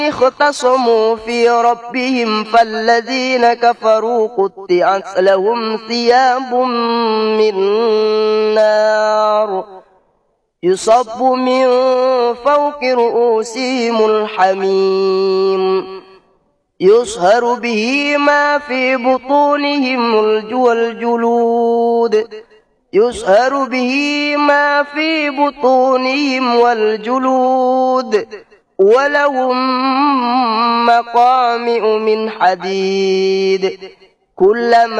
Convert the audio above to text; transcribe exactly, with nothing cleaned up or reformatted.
اختصموا في ربهم فالذين كفروا قطعت لهم ثياب من نار يصب من فوق رؤوسهم الحميم يصهر به ما في بطونهم والجلود يصهر به ما في بطونهم والجلود ولهم مقامع من حديد كلما